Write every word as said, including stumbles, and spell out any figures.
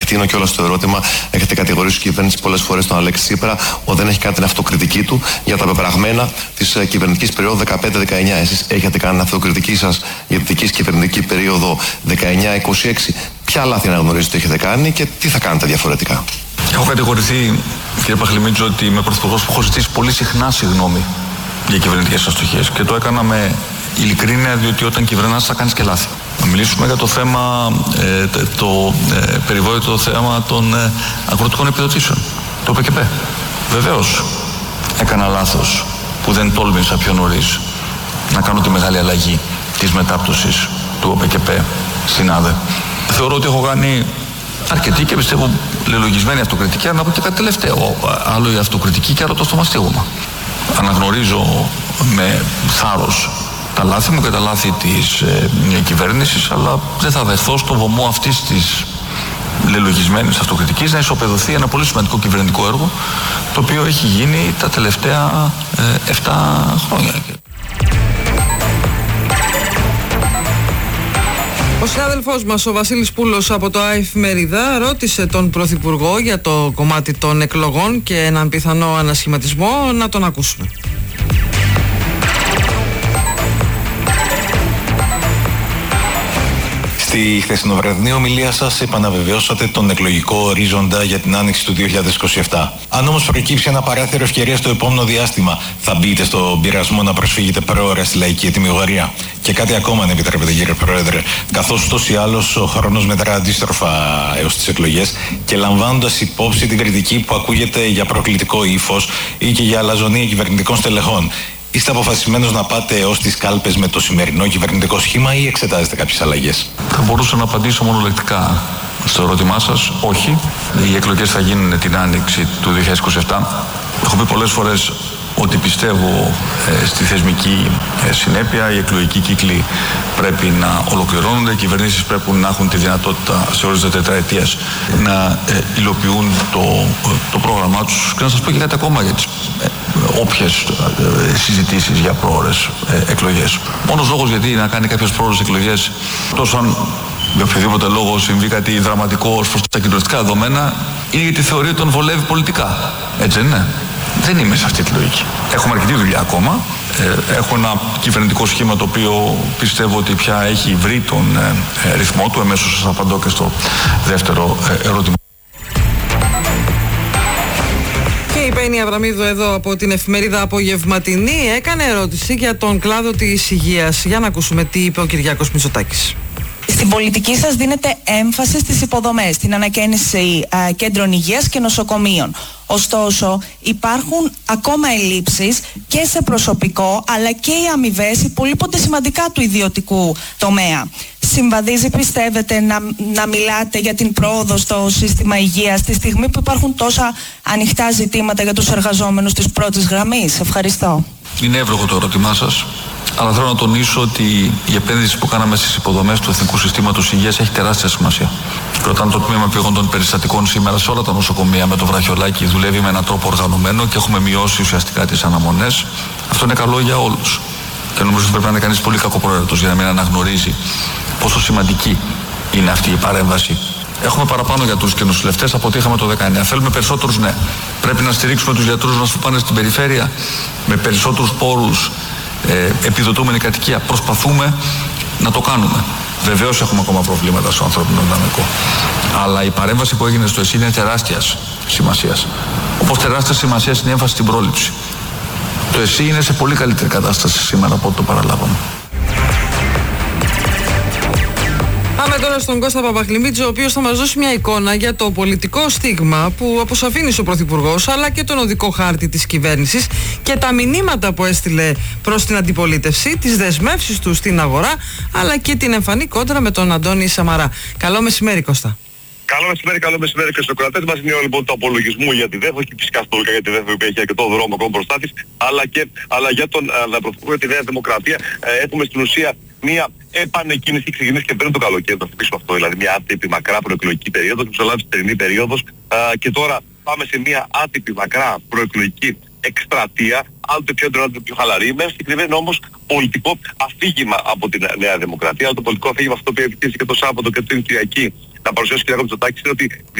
επεκτείνω κιόλας το ερώτημα. Έχετε κατηγορήσει η κυβέρνηση πολλές φορές τον Αλέξη Τσίπρα ότι δεν έχει κάνει την αυτοκριτική του για τα πεπραγμένα της κυβερνητικής περίοδου δεκαπέντε δεκαεννιά. Εσείς έχετε κάνει την αυτοκριτική σας για τη δική κυβερνητική περίοδο δεκαεννιά είκοσι έξι. Ποια λάθη αναγνωρίζετε ότι έχετε κάνει και τι θα κάνετε διαφορετικά? Έχω κατηγορηθεί, κύριε Παχλημίτζο, ότι είμαι πρωθυπουργός που έχω ζητήσει πολύ συχνά συγγνώμη για κυβερνητικές αστοχίες. Και το έκανα με ειλικρίνεια, διότι όταν κυβερνάς θα κάνεις και λάθη. Να μιλήσουμε για το θέμα, ε, το ε, περιβόητο θέμα των ε, αγροτικών επιδοτήσεων. Το ΟΠΕΚΕΠ. Βεβαίως έκανα λάθος που δεν τόλμησα πιο νωρίς να κάνω τη μεγάλη αλλαγή της μετάπτωσης του ΟΠΕΚΕΠ στην ΑΔΕ. Θεωρώ ότι έχω κάνει αρκετή και πιστεύω λελογισμένη αυτοκριτική, αλλά να πω και κάτι τελευταίο. Άλλο η αυτοκριτική και άλλο το στομαστίγωμα. Αναγνωρίζω με θάρρος τα λάθη μου και τα λάθη της ε, κυβέρνησης, αλλά δεν θα δεχθώ στο βωμό αυτής της λελογισμένης αυτοκριτικής να ισοπεδωθεί ένα πολύ σημαντικό κυβερνητικό έργο, το οποίο έχει γίνει τα τελευταία ε, επτά χρόνια. Ο συνάδελφός μας, ο Βασίλης Πούλος από το Εφημερίδα, ρώτησε τον Πρωθυπουργό για το κομμάτι των εκλογών και έναν πιθανό ανασχηματισμό. Να τον ακούσουμε. Στη χθεσινοβραδινή ομιλία σας επαναβεβαιώσατε τον εκλογικό ορίζοντα για την άνοιξη του δύο χιλιάδες είκοσι επτά. Αν όμως προκύψει ένα παράθυρο ευκαιρία στο επόμενο διάστημα, θα μπείτε στον πειρασμό να προσφύγετε προώρα στη λαϊκή ετοιμιγορία? Και κάτι ακόμα, αν επιτρέπετε, κύριε Πρόεδρε, καθώς ούτως ή άλλως ο χρόνος μετρά αντίστροφα έως τις εκλογές και λαμβάνοντας υπόψη την κριτική που ακούγεται για προκλητικό ύφος ή και για αλαζονία κυβερνητικών στελεχών, είστε αποφασισμένος να πάτε ως τις κάλπες με το σημερινό κυβερνητικό σχήμα ή εξετάζετε κάποιες αλλαγές? Θα μπορούσα να απαντήσω μονολεκτικά στο ερώτημά σας. Όχι. Οι εκλογές θα γίνουν την άνοιξη του δύο χιλιάδες είκοσι επτά. Έχω πει πολλές φορές ότι πιστεύω ε, στη θεσμική ε, συνέπεια. Οι εκλογικοί κύκλοι πρέπει να ολοκληρώνονται. Οι κυβερνήσεις πρέπει να έχουν τη δυνατότητα σε ορίζοντα τετραετίας να ε, υλοποιούν το, το πρόγραμμά τους. Και να σας πω και κάτι ακόμα για τις ε, όποιες ε, συζητήσεις για πρόορες ε, εκλογές. Μόνος λόγος γιατί να κάνει κάποιες πρόορες εκλογές, τόσο αν για οποιοδήποτε λόγο συμβεί κάτι δραματικό ως προς τα κοινωνιστικά δεδομένα, είναι γιατί θεωρεί ότι τον βολεύει πολιτικά. Έτσι δεν είναι? Δεν είμαι σε αυτή τη λογική. Έχουμε αρκετή δουλειά ακόμα. Ε, έχω ένα κυβερνητικό σχήμα το οποίο πιστεύω ότι πια έχει βρει τον ε, ρυθμό του. Εμέσως σας απαντώ και στο δεύτερο ε, ερώτημα. Και η Πέννη Αβραμίδου εδώ από την Εφημερίδα Απογευματινή έκανε ερώτηση για τον κλάδο της υγείας. Για να ακούσουμε τι είπε ο Κυριάκος Μητσοτάκης. Στην πολιτική σας δίνετε έμφαση στις υποδομές, στην ανακαίνιση α, κέντρων υγείας και νοσοκομείων. Ωστόσο, υπάρχουν ακόμα ελλείψεις και σε προσωπικό, αλλά και οι αμοιβές υπολείπονται σημαντικά του ιδιωτικού τομέα. Συμβαδίζει, πιστεύετε, να, να μιλάτε για την πρόοδο στο σύστημα υγείας τη στιγμή που υπάρχουν τόσα ανοιχτά ζητήματα για τους εργαζόμενους της πρώτης γραμμής? Ευχαριστώ. Είναι εύλογο το ερώτημά σας, αλλά θέλω να τονίσω ότι η επένδυση που κάναμε στις υποδομές του Εθνικού Συστήματος Υγείας έχει τεράστια σημασία. Και όταν το τμήμα πήγοντων περιστατικών σήμερα σε όλα τα νοσοκομεία με το βραχιολάκι δουλεύει με έναν τρόπο οργανωμένο και έχουμε μειώσει ουσιαστικά τις αναμονές, αυτό είναι καλό για όλους. Και νομίζω ότι πρέπει να είναι κανείς πολύ κακοπροαίρετος για να μην αναγνωρίζει πόσο σημαντική είναι αυτή η παρέμβαση. Έχουμε παραπάνω γιατρούς και νοσηλευτές από ό,τι είχαμε το δεκαεννιά. Θέλουμε περισσότερους, ναι. Πρέπει να στηρίξουμε τους γιατρούς να σου πάνε στην περιφέρεια με περισσότερους πόρους, ε, επιδοτούμενη κατοικία. Προσπαθούμε να το κάνουμε. Βεβαίως έχουμε ακόμα προβλήματα στο ανθρώπινο δυναμικό. Αλλά η παρέμβαση που έγινε στο ΕΣΥ είναι τεράστιας σημασίας. Όπως τεράστια σημασία είναι η έμφαση στην πρόληψη. Το ΕΣΥ είναι σε πολύ καλύτερη κατάσταση σήμερα από ό,τι το παραλάβαμε. Πάμε τώρα στον Κώστα Παπαχλημίτζο, ο οποίος θα μας δώσει μια εικόνα για το πολιτικό στίγμα που αποσαφήνισε ο Πρωθυπουργός, αλλά και τον οδικό χάρτη της κυβέρνησης και τα μηνύματα που έστειλε προς την αντιπολίτευση, τις δεσμεύσεις του στην αγορά, αλλά και την εμφανή κόντρα με τον Αντώνη Σαμαρά. Καλό μεσημέρι, Κώστα. Καλό μεσημέρι, καλό μεσημέρι και στους κρατές μας. Είναι λοιπόν του απολογισμού για τη ΔΕΦΟ και φυσικά στο ΟΥΚΑ για τη ΔΕΦΟ που έχει αρκετό δρόμο ακόμα μπροστά της, αλλά, και, αλλά για τον Πρωθυπουργό για τη Νέα Δημοκρατία ε, έχουμε στην ουσία μια επανεκκίνηση που ξεκινήσει και πριν το καλοκαίρι, το θυμίσουμε αυτό, δηλαδή μια άτυπη μακρά προεκλογική περίοδος, που μεσολάβησε τη θερινή περίοδος ε, και τώρα πάμε σε μια άτυπη μακρά προεκλογική εκστρατεία, άλλοτε πιο έντονο, άλλοτε πιο χαλαρή, με συγκεκριμένο όμως πολιτικό αφήγημα από τη Νέα Δημοκρατία. Το πολιτικό αφήγημα αυτό που επιτύχθηκε και το Σάββατο και την Κυριακή να παρουσιάσει ο κ. Μητσοτάκης είναι ότι